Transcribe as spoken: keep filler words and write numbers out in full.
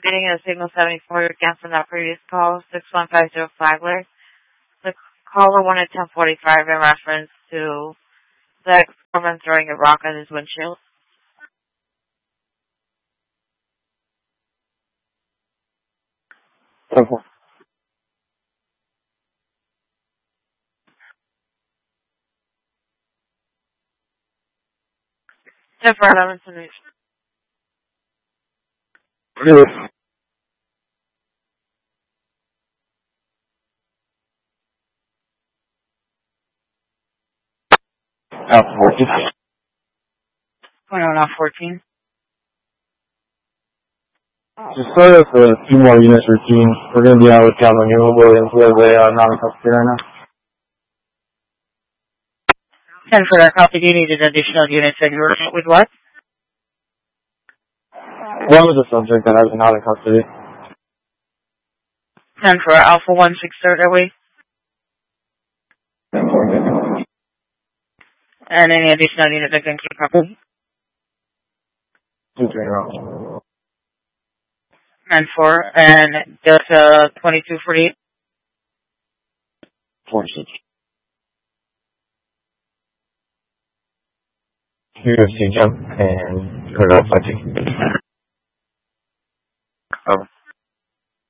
getting a signal seventy-four. You're canceling that previous call, six one five zero Flagler. The caller wanted ten forty-five in reference to the ex-girlfriend throwing a rock at his windshield. Okay. ten for eleven tonight. Yes. Alpha fourteen. Point oh nine fourteen. Just start us a few more units routine. We're going to be out with Calvin Williams. We have a uh, non-custody right now. ten for that copy. Do you need an additional unit that you were with what? One was a subject that has not in custody. ten for Alpha one six third away. And any additional unit that can keep copy? Two three rounds. ten four. And Delta twenty-two forty-eight. Four six. U F C jump and put it up five two. Over.